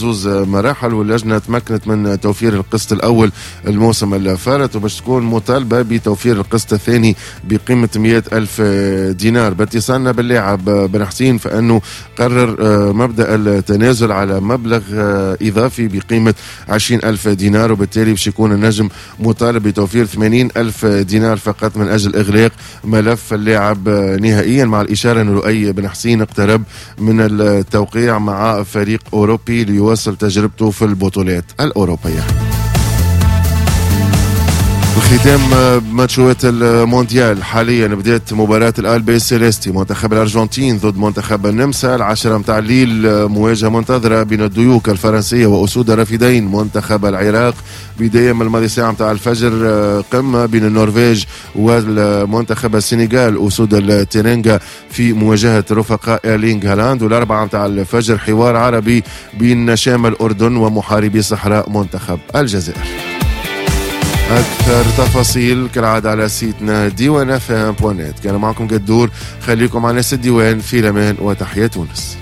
زوز مراحل، واللجنة تمكنت من توفير القسط الأول الموسم الفارط، وباش تكون مطالبة بتوفير القسط الثاني بقيمة 100,000 دينار. باتصالنا باللاعب بن حسين فإنه قرر مبدأ التنازل على مبلغ إضافي بقيمة 20,000 دينار، وبالتالي باش يكون النجم مطالب بتوفير 80,000 دينار فقط من أجل إغلاق ملف اللاعب نهائيا، مع الإشارة أن لؤي بن حسين اقترب من التوقيع مع فريق أوروبي ليواصل تجربته في البطولات الأوروبية. الختام ماتشوات المونديال. حاليا بدأت مباراة الألبي سيليستي منتخب الأرجنتين ضد منتخب النمسا 10 متاع الليل، مواجهة منتظرة بين الديوك الفرنسية وأسود الرافدين منتخب العراق. بداية من الماضي ساعة متاع الفجر قمة بين النرويج والمنتخب السنغال أسود التيرينغا في مواجهة رفقاء إيرلينغ هالاند، والأربعة متاع الفجر حوار عربي بين شام الأردن ومحاربي صحراء منتخب الجزائر. أكثر تفاصيل كالعادة على سيتنا ديوان FM.net. كان معكم قدور، خليكم على ناس الديوان، في الأمان وتحية تونس.